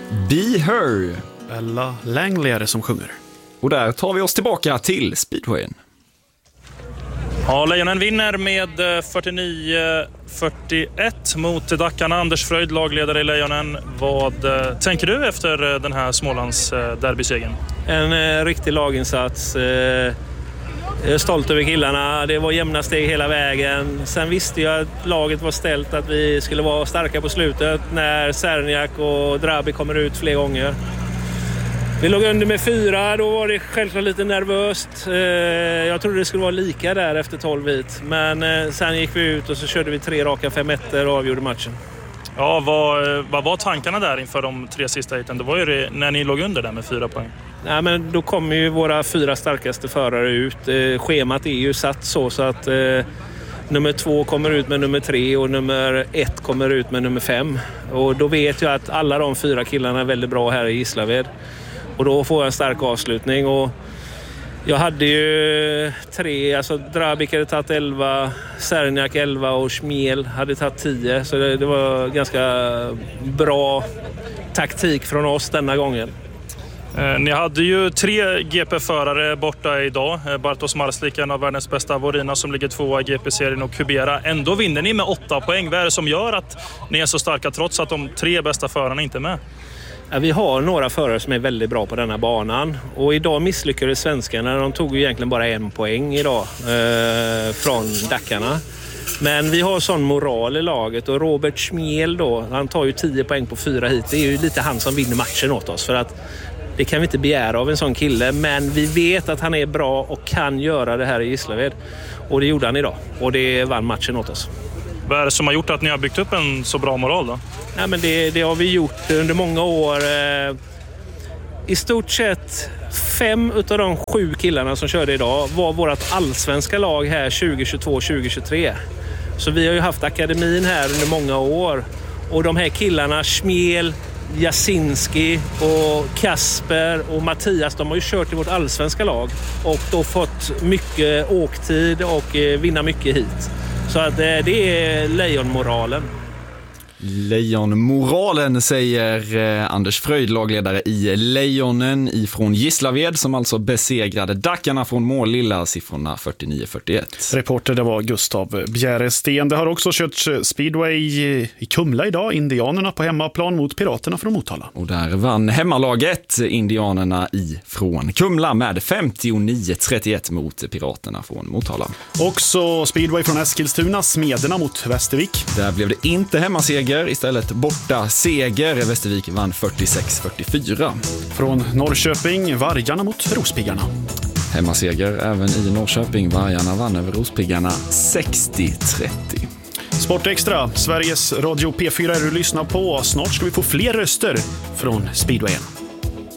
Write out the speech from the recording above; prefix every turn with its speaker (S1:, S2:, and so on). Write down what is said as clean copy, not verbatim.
S1: Be Her.
S2: Ella Langley är det som sjunger.
S1: Och där tar vi oss tillbaka till speedwayen.
S3: Ja, Lejonen vinner med 49-41 mot Dackarna. Anders Fröjd, lagledare i Lejonen. Vad tänker du efter den här Smålands derbysegern?
S4: En riktig laginsats. Jag är stolt över killarna. Det var jämna steg hela vägen. Sen visste jag att laget var ställt att vi skulle vara starka på slutet när Serniak och Drabi kommer ut fler gånger. Vi låg under med 4, då var det självklart lite nervöst. Jag trodde det skulle vara lika där efter 12 hit. Men sen gick vi ut och så körde vi 3 raka 5-1 och avgjorde matchen.
S3: Ja, vad var tankarna där inför de 3 sista hiten? Det var ju det, när ni låg under där med 4 poäng.
S4: Nej, men då kommer ju våra 4 starkaste förare ut. Schemat är ju satt så att nummer 2 kommer ut med nummer 3 och nummer 1 kommer ut med nummer 5. Och då vet jag att alla de 4 killarna är väldigt bra här i Gislaved. Och då får jag en stark avslutning. Och jag hade ju 3, alltså Drabik hade tagit 11, Serniak 11 och Schmiel hade tagit 10. Så det var ganska bra taktik från oss denna gången.
S3: Ni hade ju 3 GP-förare borta idag. Bartosz Marslik, en av världens bästa, Vorina som ligger 2 i GP-serien och Kubera. Ändå vinner ni med 8 poäng. Vad är det som gör att ni är så starka trots att de 3 bästa förarna inte är med?
S4: Ja, vi har några förare som är väldigt bra på denna banan. Och idag misslyckades svenskarna. De tog ju egentligen bara 1 poäng idag från Dackarna. Men vi har sån moral i laget och Robert Schmiel då, han tar ju 10 poäng på 4 hit. Det är ju lite han som vinner matchen åt oss för att det kan vi inte begära av en sån kille, men vi vet att han är bra och kan göra det här i Gislaved. Och det gjorde han idag och det vann matchen åt oss.
S3: Vad är det som har gjort att ni har byggt upp en så bra moral då?
S4: Ja, men det har vi gjort under många år. I stort sett 5 utav de 7 killarna som körde idag var vårt allsvenska lag här 2022-2023. Så vi har ju haft akademin här under många år. Och de här killarna, Schmiel, Jasinski och Kasper och Mattias, de har ju kört i vårt allsvenska lag och då fått mycket åktid och vinna mycket hit. Så att det är lejonmoralen.
S1: Lejonmoralen, säger Anders Fröjd, lagledare i Lejonen ifrån Gislaved, som alltså besegrade Dackarna från Målilla, siffrorna 49-41.
S2: Reporter, det var Gustav Bjäresten. Det har också körts speedway i Kumla idag. Indianerna på hemmaplan mot Piraterna från Motala.
S1: Och där vann hemmalaget Indianerna ifrån Kumla med 59-31 mot Piraterna från Motala.
S2: Också speedway från Eskilstuna, Smederna mot Västervik.
S1: Där blev det inte hemmaseger, istället borta seger. Västervik vann 46-44.
S2: Från Norrköping, Vargarna mot Rospiggarna.
S1: Hemmaseger även i Norrköping. Vargarna vann över Rospiggarna 60-30.
S2: Sportextra, Sveriges Radio P4 är du lyssnar på. Snart ska vi få fler röster från speedwayen.